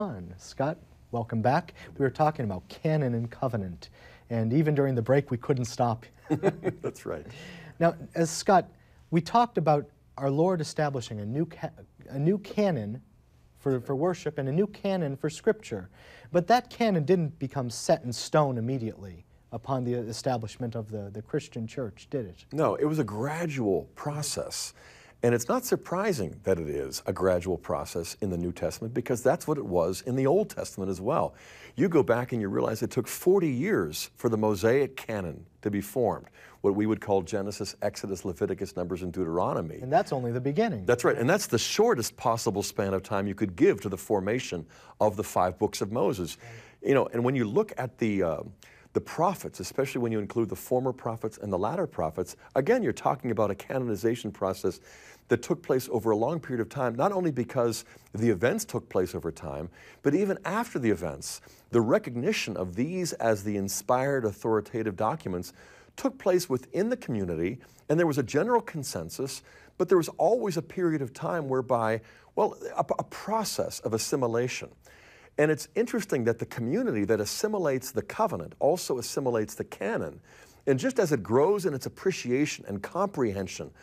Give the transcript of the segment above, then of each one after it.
Scott, welcome back. We were talking about canon and covenant, and even during the break we couldn't stop. That's right. Now, as Scott, we talked about our Lord establishing a new canon for worship and a new canon for Scripture, but that canon didn't become set in stone immediately upon the establishment of the Christian church, did it? No, it was a gradual process. And it's not surprising that it is a gradual process in the New Testament, because that's what it was in the Old Testament as well. You go back and you realize it took 40 years for the Mosaic canon to be formed, what we would call Genesis, Exodus, Leviticus, Numbers, and Deuteronomy. And that's only the beginning. That's right, and that's the shortest possible span of time you could give to the formation of the 5 books of Moses. You know, and when you look at the prophets, especially when you include the former prophets and the latter prophets, again, you're talking about a canonization process that took place over a long period of time, not only because the events took place over time, but even after the events, the recognition of these as the inspired authoritative documents took place within the community, and there was a general consensus, but there was always a period of time whereby, well, a process of assimilation. And it's interesting that the community that assimilates the covenant also assimilates the canon. And just as it grows in its appreciation and comprehension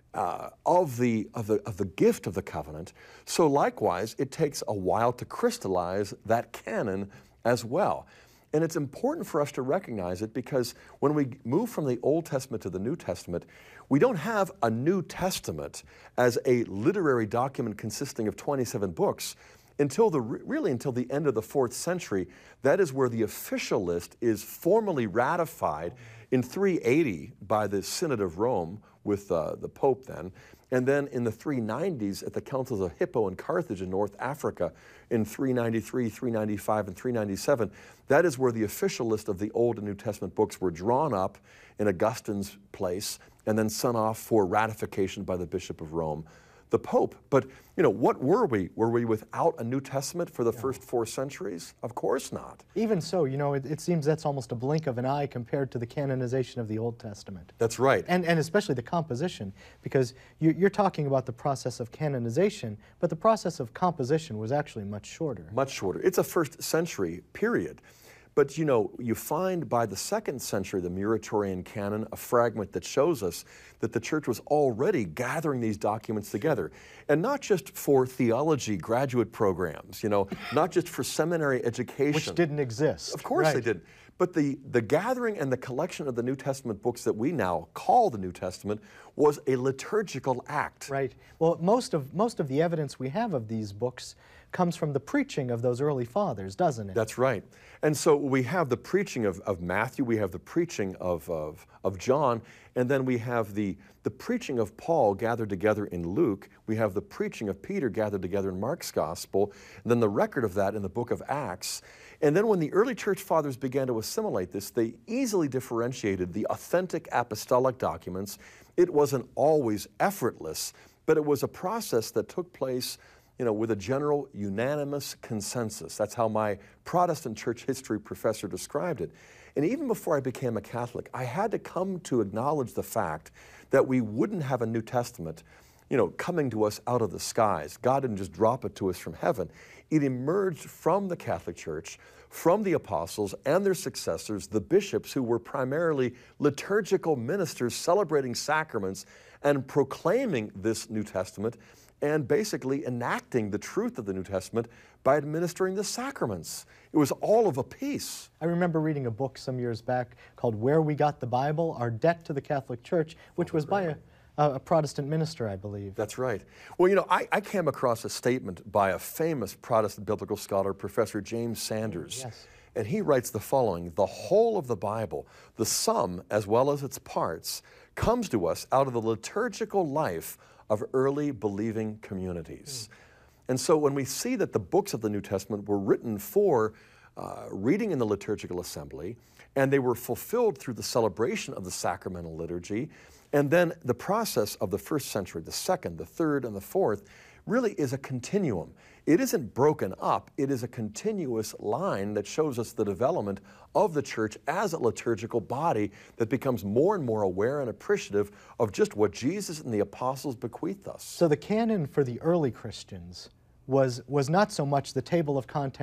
of the gift of the covenant, so likewise it takes a while to crystallize that canon as well. And it's important for us to recognize it, because when we move from the Old Testament to the New Testament, we don't have a New Testament as a literary document consisting of 27 books until really until the end of the 4th century. That is where the official list is formally ratified in 380 by the Synod of Rome with the Pope then, and then in the 390s at the Councils of Hippo and Carthage in North Africa in 393, 395, and 397. That is where the official list of the Old and New Testament books were drawn up in Augustine's place and then sent off for ratification by the Bishop of Rome, the Pope. But, you know, what were we? Were we without a New Testament for the first 4 centuries? Of course not. Even so, you know, it seems that's almost a blink of an eye compared to the canonization of the Old Testament. That's right. And especially the composition, because you're talking about the process of canonization, but the process of composition was actually much shorter. Much shorter. It's a 1st century period. But, you know, you find by the 2nd century, the Muratorian canon, a fragment that shows us that the church was already gathering these documents together. And not just for theology graduate programs, you know, not just for seminary education. Which didn't exist. Of course they didn't. But the gathering and the collection of the New Testament books that we now call the New Testament was a liturgical act. Right. Well, most of the evidence we have of these books comes from the preaching of those early fathers, doesn't it? That's right. And so we have the preaching of Matthew, we have the preaching of John, and then we have the preaching of Paul gathered together in Luke, we have the preaching of Peter gathered together in Mark's Gospel, and then the record of that in the book of Acts. And then when the early church fathers began to assimilate this, they easily differentiated the authentic apostolic documents. It wasn't always effortless, but it was a process that took place, you know, with a general unanimous consensus. That's how my Protestant church history professor described it. And even before I became a Catholic, I had to come to acknowledge the fact that we wouldn't have a New Testament, you know, coming to us out of the skies. God didn't just drop it to us from heaven. It emerged from the Catholic Church, from the apostles and their successors, the bishops, who were primarily liturgical ministers celebrating sacraments and proclaiming this New Testament and basically enacting the truth of the New Testament by administering the sacraments. It was all of a piece. I remember reading a book some years back called Where We Got the Bible, Our Debt to the Catholic Church, which was by a Protestant minister, I believe. That's right. Well, you know, I came across a statement by a famous Protestant biblical scholar, Professor James Sanders. Yes. And he writes the following: the whole of the Bible, the sum as well as its parts, comes to us out of the liturgical life of early believing communities. And so when we see that the books of the New Testament were written for reading in the liturgical assembly, and they were fulfilled through the celebration of the sacramental liturgy, and then the process of the 1st century, the 2nd, the 3rd, and the 4th, really is a continuum. It isn't broken up, it is a continuous line that shows us the development of the church as a liturgical body that becomes more and more aware and appreciative of just what Jesus and the apostles bequeathed us. So the canon for the early Christians was not so much the table of contents